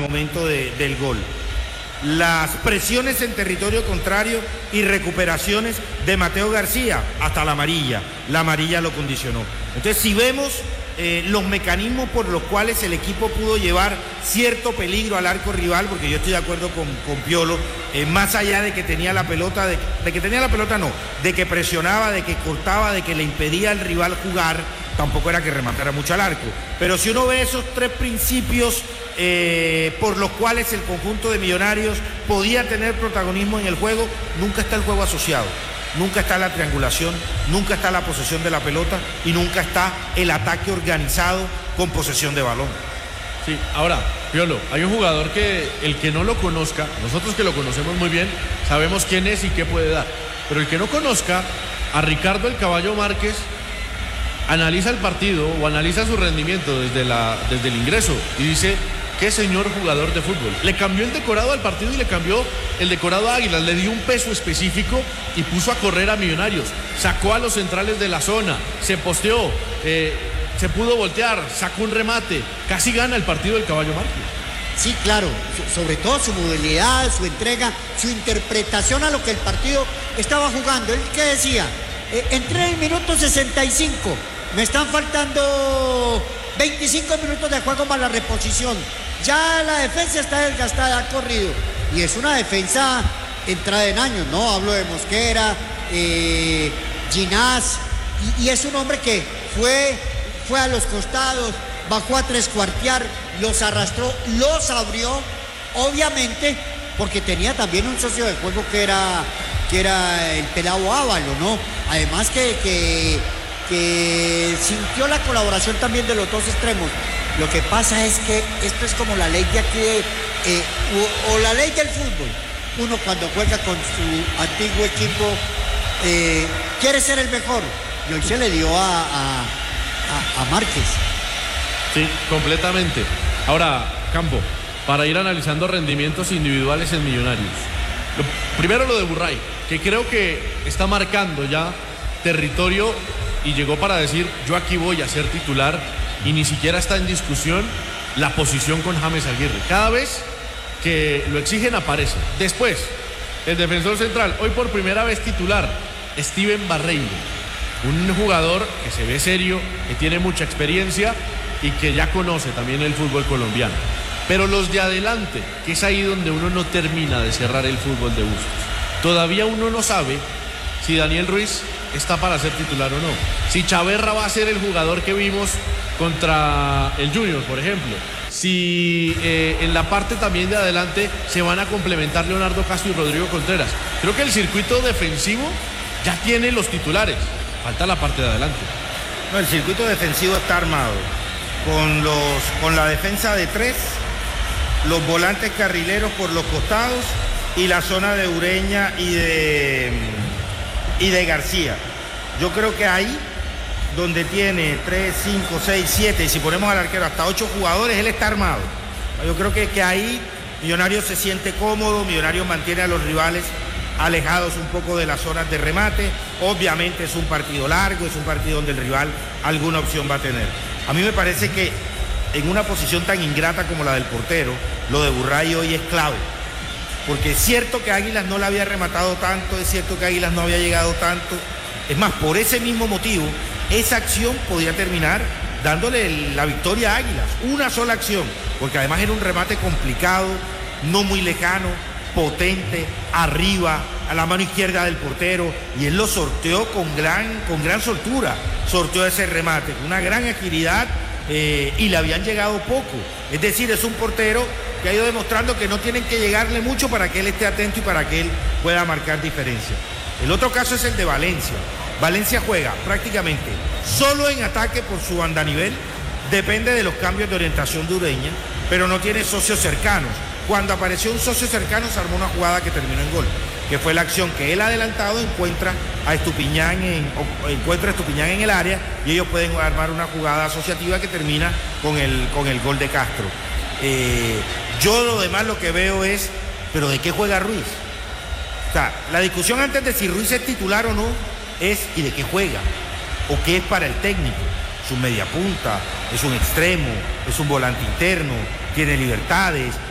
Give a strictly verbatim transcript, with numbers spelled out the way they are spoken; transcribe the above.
momento de, del gol. Las presiones en territorio contrario y recuperaciones de Mateo García, hasta la amarilla, la amarilla lo condicionó. Entonces, si vemos eh, los mecanismos por los cuales el equipo pudo llevar cierto peligro al arco rival, porque yo estoy de acuerdo con, con Piolo, eh, más allá de que tenía la pelota, de, de que tenía la pelota no, de que presionaba, de que cortaba, de que le impedía al rival jugar, tampoco era que rematara mucho al arco. Pero si uno ve esos tres principios eh, por los cuales el conjunto de Millonarios podía tener protagonismo en el juego, nunca está el juego asociado, nunca está la triangulación, nunca está la posesión de la pelota y nunca está el ataque organizado con posesión de balón. Sí, ahora, Piolo, hay un jugador que el que no lo conozca, nosotros que lo conocemos muy bien, sabemos quién es y qué puede dar, pero el que no conozca a Ricardo el Caballo Márquez, analiza el partido o analiza su rendimiento desde, la, desde el ingreso y dice, qué señor jugador de fútbol. Le cambió el decorado al partido y le cambió el decorado a Águilas, le dio un peso específico y puso a correr a Millonarios, sacó a los centrales de la zona, se posteó, eh, se pudo voltear, sacó un remate, casi gana el partido del Caballo Márquez. Sí, claro, sobre todo su movilidad, su entrega, su interpretación a lo que el partido estaba jugando. Él que decía, eh, entré en el minuto sesenta y cinco, me están faltando veinticinco minutos de juego más la reposición. Ya la defensa está desgastada, ha corrido. Y es una defensa entrada en años, ¿no? Hablo de Mosquera, eh, Ginás, y, y es un hombre que fue, fue a los costados, bajó a trescuartear, los arrastró, los abrió, obviamente, porque tenía también un socio de juego que era, que era el pelado Ávalo, ¿no? Además que... que que sintió la colaboración también de los dos extremos. Lo que pasa es que esto es como la ley de aquí, de, eh, o, o la ley del fútbol. Uno cuando juega con su antiguo equipo eh, quiere ser el mejor, y hoy se le dio a, a, a, a Márquez. Sí, completamente. Ahora, Campo, para ir analizando rendimientos individuales en Millonarios. Lo, primero lo de Burray, que creo que está marcando ya territorio y llegó para decir, yo aquí voy a ser titular, y ni siquiera está en discusión la posición con James Aguirre. Cada vez que lo exigen aparece. Después, el defensor central, hoy por primera vez titular, Steven Barreiro, un jugador que se ve serio, que tiene mucha experiencia y que ya conoce también el fútbol colombiano. Pero los de adelante, que es ahí donde uno no termina de cerrar el fútbol de Bustos. Todavía uno no sabe si Daniel Ruiz está para ser titular o no. Si Chaverra va a ser el jugador que vimos contra el Junior, por ejemplo. Si eh, en la parte también de adelante se van a complementar Leonardo Castro y Rodrigo Contreras. Creo que el circuito defensivo ya tiene los titulares. Falta la parte de adelante. No, el circuito defensivo está armado con, los, con la defensa de tres, los volantes carrileros por los costados y la zona de Ureña y de... y de García. Yo creo que ahí donde tiene tres, cinco, seis, siete, y si ponemos al arquero hasta ocho jugadores, él está armado. Yo creo que, que ahí Millonarios se siente cómodo, Millonarios mantiene a los rivales alejados un poco de las zonas de remate. Obviamente es un partido largo, es un partido donde el rival alguna opción va a tener. A mí me parece que en una posición tan ingrata como la del portero, lo de Burray hoy es clave. Porque es cierto que Águilas no la había rematado tanto, es cierto que Águilas no había llegado tanto. Es más, por ese mismo motivo, esa acción podía terminar dándole la victoria a Águilas. Una sola acción, porque además era un remate complicado, no muy lejano, potente, arriba, a la mano izquierda del portero, y él lo sorteó con gran, con gran soltura, sorteó ese remate, con una gran agilidad, eh, y le habían llegado poco. Es decir, es un portero que ha ido demostrando que no tienen que llegarle mucho para que él esté atento y para que él pueda marcar diferencia. El otro caso es el de Valencia. Valencia juega prácticamente solo en ataque por su andanivel, depende de los cambios de orientación de Ureña, pero no tiene socios cercanos. Cuando apareció un socio cercano se armó una jugada que terminó en gol, que fue la acción que él adelantado encuentra a Estupiñán en, o, encuentra a Estupiñán en el área, y ellos pueden armar una jugada asociativa que termina con el, con el gol de Castro. Eh, yo lo demás lo que veo es, ¿pero de qué juega Ruiz? O sea, la discusión antes de si Ruiz es titular o no es ¿y de qué juega? ¿O qué es para el técnico? ¿Es un media punta? ¿Es un extremo? ¿Es un volante interno? ¿Tiene libertades?